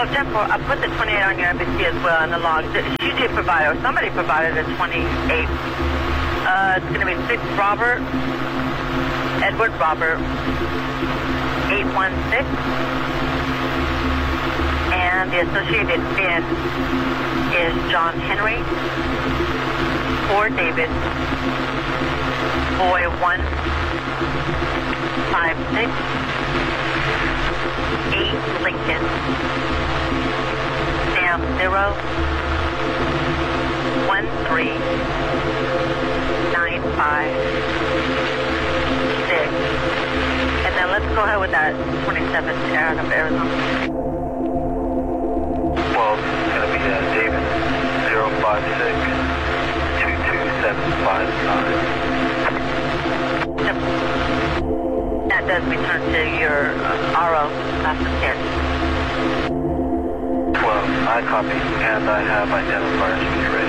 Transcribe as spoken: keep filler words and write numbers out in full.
Well, ten four, I put the twenty-eight on your N B C as well in the log. She did provide, or somebody provided a twenty-eight. Uh, it's going to be six Robert, Edward Robert, eight one six. And the associated bin is John Henry, four David, boy one, five six, eight Lincoln, Sam zero, one three, nine five, six. And then let's go ahead with that twenty-seven out of Arizona. twelve is going to be uh, David zero five six, two two seven five nine. Yep. That does return to your uh, R O after ten. twelve, I copy, and I have identifiers when you're ready.